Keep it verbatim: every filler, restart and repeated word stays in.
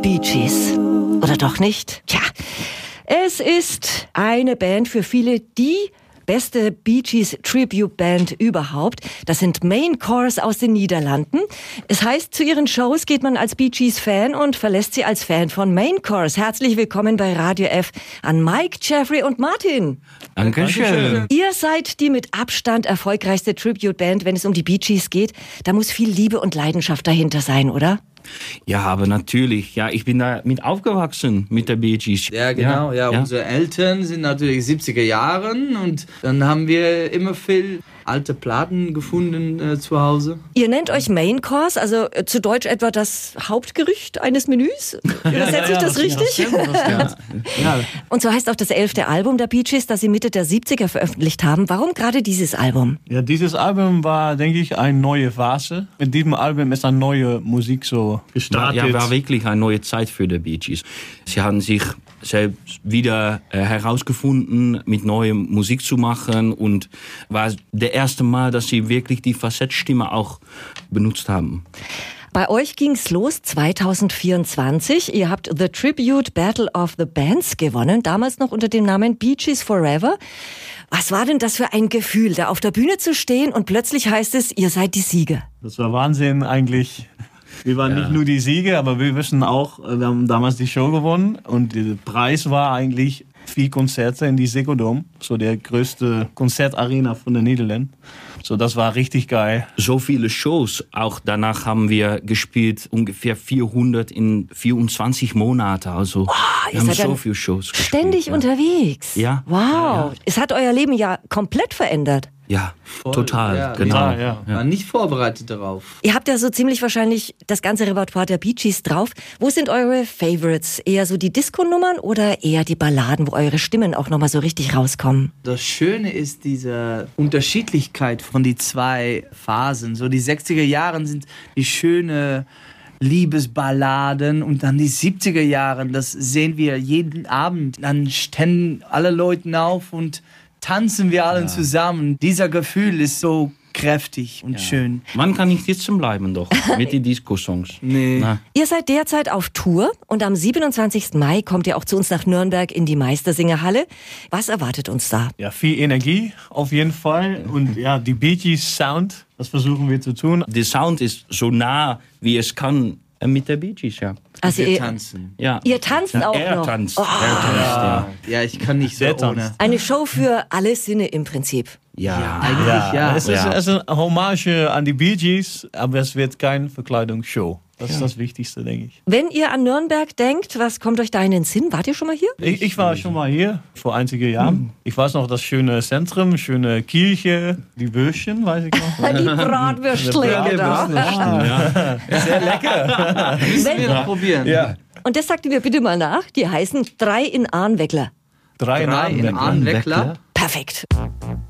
Bee Gees. Oder doch nicht? Tja, es ist eine Band für viele, die beste Bee Gees Tribute Band überhaupt. Das sind Main Chorus aus den Niederlanden. Es heißt, zu ihren Shows geht man als Bee Gees Fan und verlässt sie als Fan von Main Chorus. Herzlich willkommen bei Radio F an Mike, Jeffrey und Martin. Dankeschön. Ihr seid die mit Abstand erfolgreichste Tribute Band, wenn es um die Bee Gees geht. Da muss viel Liebe und Leidenschaft dahinter sein, oder? Ja, aber natürlich. Ja, ich bin da mit aufgewachsen mit der Bee Gees. Ja, genau. Ja, ja. Unsere Eltern sind natürlich siebziger Jahren und dann haben wir immer viel alte Platten gefunden äh, zu Hause. Ihr nennt euch Main Course, also äh, zu Deutsch etwa das Hauptgericht eines Menüs? Übersetze ich das richtig? Ja. Ja. Und so heißt auch das elfte Album der Bee Gees, das sie Mitte der siebziger veröffentlicht haben. Warum gerade dieses Album? Ja, dieses Album war, denke ich, eine neue Phase. Mit diesem Album ist eine neue Musik so gestartet. Ja, war wirklich eine neue Zeit für die Bee Gees. Sie haben sich selbst wieder äh, herausgefunden, mit neuer Musik zu machen, und war der erste Mal, dass sie wirklich die Facettstimme auch benutzt haben. Bei euch ging's los zwanzig vierundzwanzig. Ihr habt The Tribute Battle of the Bands gewonnen, damals noch unter dem Namen Bee Gees Forever. Was war denn das für ein Gefühl, da auf der Bühne zu stehen und plötzlich heißt es, ihr seid die Sieger? Das war Wahnsinn eigentlich. Wir waren ja. nicht nur die Sieger, aber wir wissen auch, wir haben damals die Show gewonnen und der Preis war eigentlich vier Konzerte in die Ziggo Dome, so der größte Konzertarena von den Niederlanden. So, das war richtig geil. So viele Shows, auch danach haben wir gespielt, ungefähr vierhundert in vierundzwanzig Monaten. Also oh, wir haben so viele Shows gespielt. Ständig ja. unterwegs. Ja. Wow, ja. Es hat euer Leben ja komplett verändert. Ja, Voll, total, ja, genau. Ja, ja. Wir waren nicht vorbereitet darauf. Ihr habt ja so ziemlich wahrscheinlich das ganze Repertoire der Bee Gees drauf. Wo sind eure Favorites? Eher so die Disco-Nummern oder eher die Balladen, wo eure Stimmen auch nochmal so richtig rauskommen? Das Schöne ist diese Unterschiedlichkeit von die zwei Phasen. So die sechziger Jahre sind die schöne Liebesballaden und dann die siebziger Jahre, das sehen wir jeden Abend. Dann stehen alle Leute auf und tanzen wir alle ja. zusammen. Dieser Gefühl ist so kräftig und ja. schön. Man kann nicht sitzen bleiben doch mit den Disco-Songs. Nee. Na. Ihr seid derzeit auf Tour und am siebenundzwanzigsten Mai kommt ihr auch zu uns nach Nürnberg in die Meistersingerhalle. Was erwartet uns da? Ja, viel Energie auf jeden Fall und ja, die Bee Gees Sound, das versuchen wir zu tun. Der Sound ist so nah, wie es kann mit der Bee Gees, ja. Also wir ihr tanzen. Ja. Ihr tanzt ja, auch er noch? Tanzt. Oh. Er tanzt. Ja. Ja, ich kann nicht so Der ohne. tanzt. Eine Show für alle Sinne im Prinzip. Ja, Ja, eigentlich ja. ja. Es ist, Ja. es ist eine Hommage an die Bee Gees, aber es wird keine Verkleidungsshow. Das Ja. ist das Wichtigste, denke ich. Wenn ihr an Nürnberg denkt, was kommt euch da in den Sinn? Wart ihr schon mal hier? Ich, ich war schon mal hier, vor einigen Jahren. Hm. Ich weiß noch das schöne Zentrum, schöne Kirche, die Bürschchen, weiß ich noch. Die Bratwürstlinge da. Ja. Sehr lecker. Müssen wir noch probieren. Ja. Und das sagte mir bitte mal nach. Die heißen drei in Ahnweckler. Drei, Drei in Namen. Ahnweckler. Perfekt.